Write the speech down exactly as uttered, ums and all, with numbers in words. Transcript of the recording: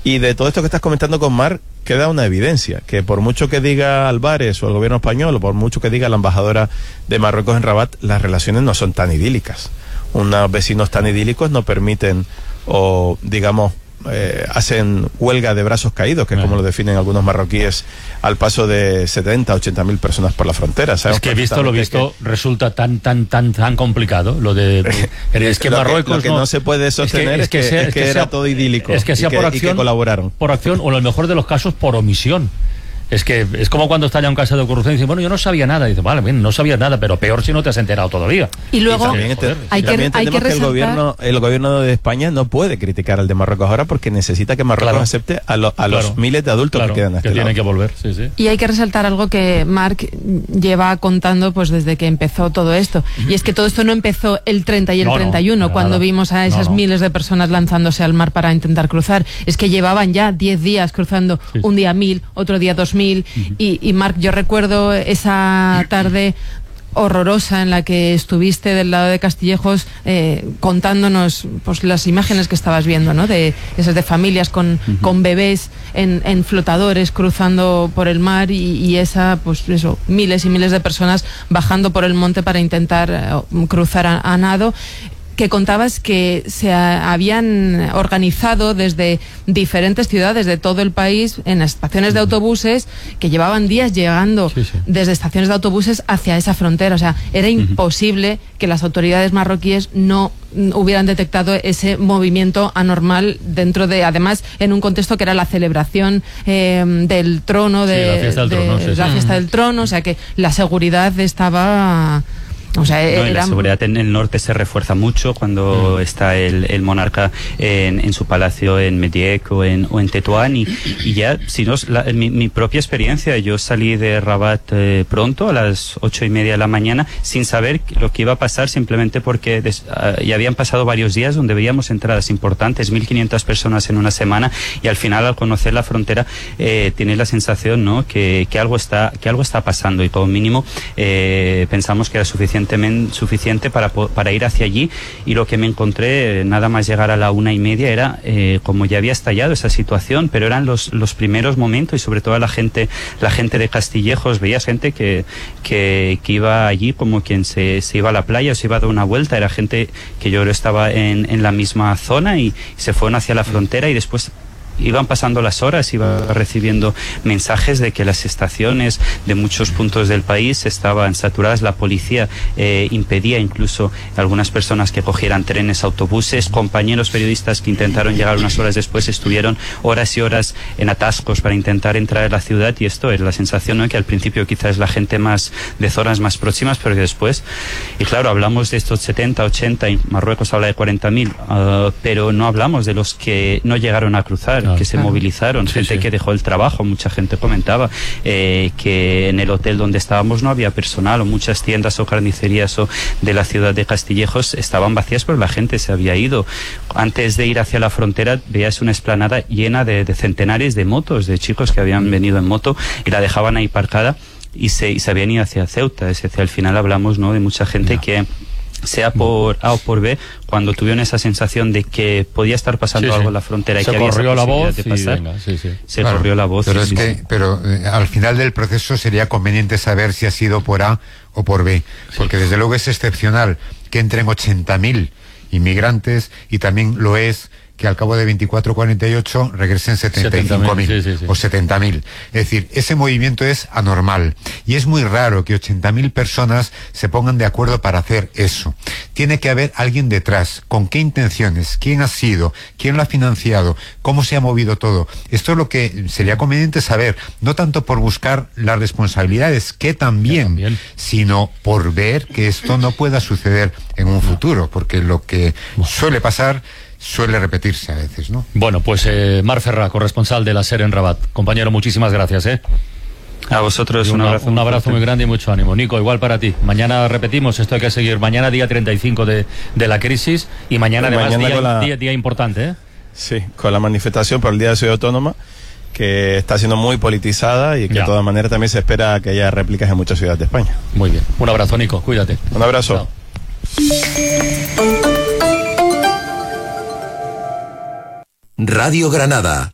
Y de todo esto que estás comentando con Marc, queda una evidencia, que por mucho que diga Álvarez o el gobierno español, o por mucho que diga la embajadora de Marruecos en Rabat, las relaciones no son tan idílicas. Unos vecinos tan idílicos no permiten, o digamos, eh, hacen huelga de brazos caídos, que es como lo definen algunos marroquíes, al paso de setenta, ochenta mil personas por la frontera. Es que visto lo visto que resulta tan tan tan tan complicado lo de es que lo Marruecos que, lo que no, no se puede sostener es que, es que, sea, es que, es que era sea, todo idílico, es que sea y que, por acción, y que colaboraron por acción, o en el mejor de los casos por omisión. Es que es como cuando estalla un caso de corrupción y dice, bueno, yo no sabía nada. Y dice, vale, bien, no sabías nada, pero peor si no te has enterado todavía. Y luego y también, joder, hay, que, también hay que resaltar... que el gobierno, el gobierno de España no puede criticar al de Marruecos ahora porque necesita que Marruecos claro. acepte a, lo, a claro. los miles de adultos claro, que quedan a este que lado. tienen que volver, sí, sí. Y hay que resaltar algo que Marc lleva contando pues desde que empezó todo esto. Y es que todo esto no empezó el treinta y el no, treinta y uno, no, cuando nada. vimos a esas no, no. miles de personas lanzándose al mar para intentar cruzar. Es que llevaban ya diez días cruzando, sí. un día mil, otro día dos mil, uh-huh. y Y Marc, yo recuerdo esa tarde horrorosa en la que estuviste del lado de Castillejos eh, contándonos pues las imágenes que estabas viendo, ¿no? De esas de familias con, uh-huh. con bebés en, en flotadores cruzando por el mar y, y esa, pues eso, miles y miles de personas bajando por el monte para intentar uh, cruzar a, a nado. Que contabas que se a, habían organizado desde diferentes ciudades de todo el país en estaciones de autobuses que llevaban días llegando sí, sí. desde estaciones de autobuses hacia esa frontera. O sea, era imposible uh-huh. que las autoridades marroquíes no hubieran detectado ese movimiento anormal dentro de, además, en un contexto que era la celebración eh, del trono, de, sí, la fiesta del de, trono, sí, la sí. fiesta del trono, o sea que la seguridad estaba... O sea, no, era... la seguridad en el norte se refuerza mucho cuando mm. está el, el monarca en, en su palacio en Mediek o en, o en Tetuán y, y ya, si no, la, mi, mi propia experiencia, yo salí de Rabat eh, pronto a las ocho y media de la mañana sin saber lo que iba a pasar, simplemente porque des, uh, ya habían pasado varios días donde veíamos entradas importantes, mil quinientas personas en una semana, y al final al conocer la frontera eh, tienes la sensación, ¿no?, que, que algo está que algo está pasando, y como mínimo eh, pensamos que era suficiente suficiente para, para ir hacia allí, y lo que me encontré nada más llegar a la una y media era eh, como ya había estallado esa situación, pero eran los, los primeros momentos, y sobre todo la gente la gente de Castillejos, veías gente que, que, que iba allí como quien se, se iba a la playa o se iba a dar una vuelta, era gente que yo estaba en, en la misma zona y se fueron hacia la frontera, y después iban pasando las horas, iba recibiendo mensajes de que las estaciones de muchos puntos del país estaban saturadas, la policía eh, impedía incluso a algunas personas que cogieran trenes, autobuses, compañeros periodistas que intentaron llegar unas horas después estuvieron horas y horas en atascos para intentar entrar a la ciudad, y esto es la sensación, ¿no?, que al principio quizás es la gente más de zonas más próximas, pero que después, y claro, hablamos de estos setenta, ochenta, y Marruecos habla de cuarenta mil, uh, pero no hablamos de los que no llegaron a cruzar, que se movilizaron, sí, gente sí. que dejó el trabajo, mucha gente comentaba eh, que en el hotel donde estábamos no había personal, o muchas tiendas o carnicerías o de la ciudad de Castillejos estaban vacías, pero la gente se había ido. Antes de ir hacia la frontera veías una explanada llena de, de centenares de motos, de chicos que habían venido en moto y la dejaban ahí parcada y se, y se habían ido hacia Ceuta. Es decir, al final hablamos, ¿no?, de mucha gente no. que sea por A o por B, cuando tuvieron esa sensación de que podía estar pasando sí, algo sí. en la frontera y se que había corrió esa la voz de pasar, venga, sí, sí. se claro, corrió la voz. Pero, sí, es sí. que, pero eh, al final del proceso sería conveniente saber si ha sido por A o por B, porque sí. desde luego es excepcional que entren ochenta mil inmigrantes, y también lo es que al cabo de veinticuatro a cuarenta y ocho regresen setenta y cinco mil sí, sí, sí. o setenta mil. Es decir, ese movimiento es anormal, y es muy raro que ochenta mil personas se pongan de acuerdo para hacer eso. Tiene que haber alguien detrás. ¿Con qué intenciones? ¿Quién ha sido? ¿Quién lo ha financiado? ¿Cómo se ha movido todo? Esto es lo que sería conveniente saber, no tanto por buscar las responsabilidades, que también, también. sino por ver que esto no pueda suceder en un futuro, porque lo que suele pasar suele repetirse a veces, ¿no? Bueno, pues eh, Marc Ferrà, corresponsal de la SER en Rabat. Compañero, muchísimas gracias, ¿eh? A vosotros un, un abrazo. Un abrazo muy grande y mucho ánimo. Nico, igual para ti. Mañana repetimos, esto hay que seguir. Mañana día treinta y cinco de, de la crisis, y mañana además mañana día, la... día, día importante, ¿eh? Sí, con la manifestación por el Día de Ciudad Autónoma, que está siendo muy politizada y que ya. de todas maneras también se espera que haya réplicas en muchas ciudades de España. Muy bien. Un abrazo, Nico. Cuídate. Un abrazo. Chao. Radio Granada.